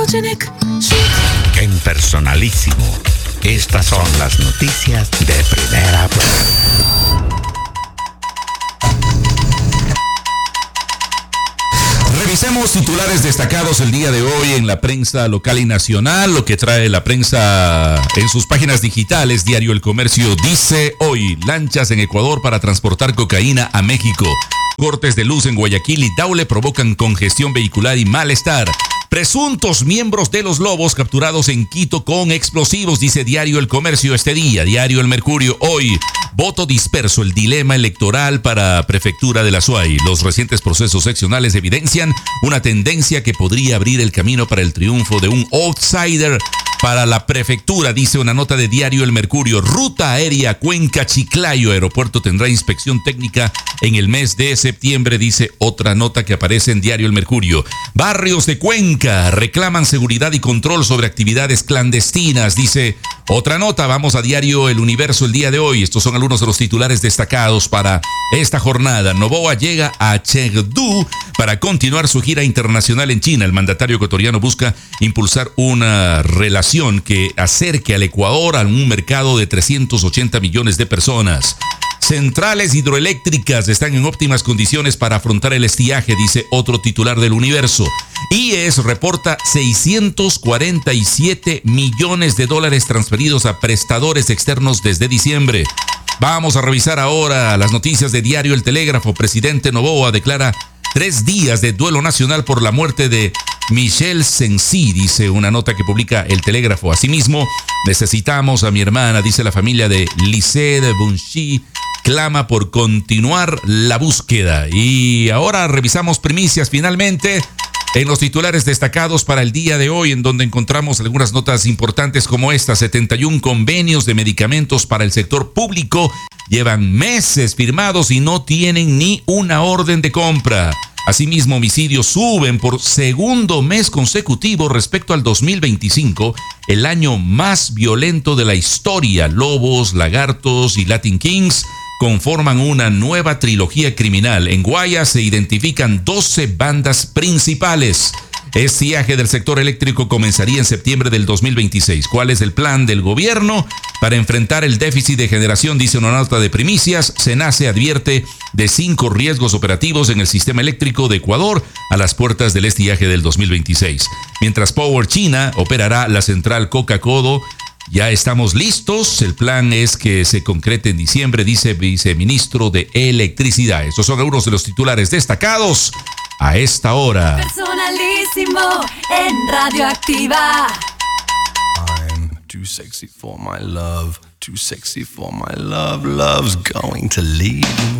En Personalísimo, estas son las noticias de primera plana. Revisemos titulares destacados el día de hoy en la prensa local y nacional, lo que trae la prensa en sus páginas digitales. Diario El Comercio dice hoy: lanchas en Ecuador para transportar cocaína a México. Cortes de luz en Guayaquil y Daule provocan congestión vehicular y malestar. Presuntos miembros de los Lobos capturados en Quito con explosivos, dice Diario El Comercio este día. Diario El Mercurio hoy: voto disperso, el dilema electoral para prefectura de la SUAY. Los recientes procesos seccionales evidencian una tendencia que podría abrir el camino para el triunfo de un outsider para la prefectura, dice una nota de Diario El Mercurio. Ruta aérea Cuenca-Chiclayo, aeropuerto tendrá inspección técnica en el mes de septiembre, dice otra nota que aparece en Diario El Mercurio. Barrios de Cuenca reclaman seguridad y control sobre actividades clandestinas, dice otra nota. Vamos a Diario El Universo el día de hoy. Estos son algunos de los titulares destacados para esta jornada. Noboa llega a Chengdu para continuar su gira internacional en China. El mandatario ecuatoriano busca impulsar una relación que acerque al Ecuador a un mercado de 380 millones de personas. Centrales hidroeléctricas están en óptimas condiciones para afrontar el estiaje, dice otro titular del Universo. IES reporta 647 millones de dólares transferidos a prestadores externos desde diciembre. Vamos a revisar ahora las noticias de Diario El Telégrafo. Presidente Noboa declara 3 días de duelo nacional por la muerte de Michelle Sensi, dice una nota que publica El Telégrafo. Asimismo, necesitamos a mi hermana, dice la familia de Lisset Bunchi, clama por continuar la búsqueda. Y ahora revisamos primicias finalmente en los titulares destacados para el día de hoy, en donde encontramos algunas notas importantes como esta: 71 convenios de medicamentos para el sector público llevan meses firmados y no tienen ni una orden de compra. Asimismo, homicidios suben por segundo mes consecutivo respecto al 2025, el año más violento de la historia. Lobos, Lagartos y Latin Kings conforman una nueva trilogía criminal. En Guayas se identifican 12 bandas principales. Estiaje del sector eléctrico comenzaría en septiembre del 2026. ¿Cuál es el plan del gobierno para enfrentar el déficit de generación? Dice una nota de primicias. SENACE advierte de 5 riesgos operativos en el sistema eléctrico de Ecuador a las puertas del estiaje del 2026. Mientras Power China operará la central Coca-Codo, ya estamos listos. El plan es que se concrete en diciembre, dice viceministro de Electricidad. Estos son algunos de los titulares destacados a esta hora. Personalísimo en Radioactiva. I'm too sexy for my love, too sexy for my love, love's going to leave me.